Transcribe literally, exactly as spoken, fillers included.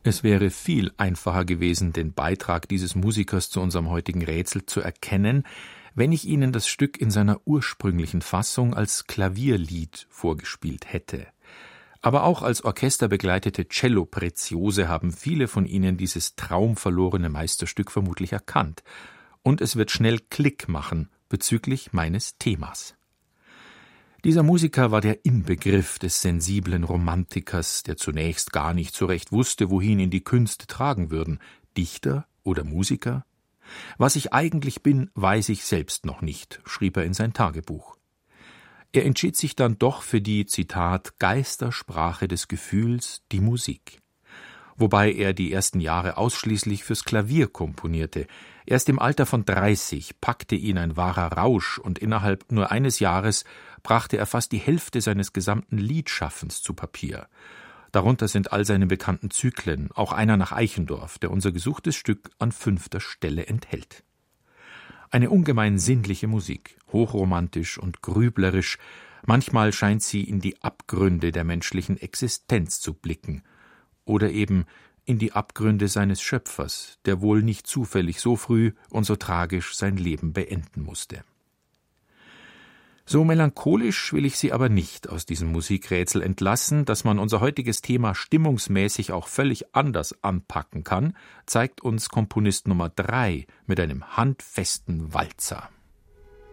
Es wäre viel einfacher gewesen, den Beitrag dieses Musikers zu unserem heutigen Rätsel zu erkennen, wenn ich Ihnen das Stück in seiner ursprünglichen Fassung als Klavierlied vorgespielt hätte. Aber auch als orchesterbegleitete Cello Preziose haben viele von Ihnen dieses traumverlorene Meisterstück vermutlich erkannt. Und es wird schnell Klick machen bezüglich meines Themas. Dieser Musiker war der Inbegriff des sensiblen Romantikers, der zunächst gar nicht so recht wusste, wohin ihn die Künste tragen würden, Dichter oder Musiker. Was ich eigentlich bin, weiß ich selbst noch nicht, schrieb er in sein Tagebuch. Er entschied sich dann doch für die, Zitat, Geistersprache des Gefühls, die Musik. Wobei er die ersten Jahre ausschließlich fürs Klavier komponierte. Erst im Alter von dreißig packte ihn ein wahrer Rausch und innerhalb nur eines Jahres brachte er fast die Hälfte seines gesamten Liedschaffens zu Papier. Darunter sind all seine bekannten Zyklen, auch einer nach Eichendorff, der unser gesuchtes Stück an fünfter Stelle enthält. Eine ungemein sinnliche Musik, hochromantisch und grüblerisch, manchmal scheint sie in die Abgründe der menschlichen Existenz zu blicken, oder eben in die Abgründe seines Schöpfers, der wohl nicht zufällig so früh und so tragisch sein Leben beenden musste. So melancholisch will ich Sie aber nicht aus diesem Musikrätsel entlassen. Dass man unser heutiges Thema stimmungsmäßig auch völlig anders anpacken kann, zeigt uns Komponist Nummer drei mit einem handfesten Walzer.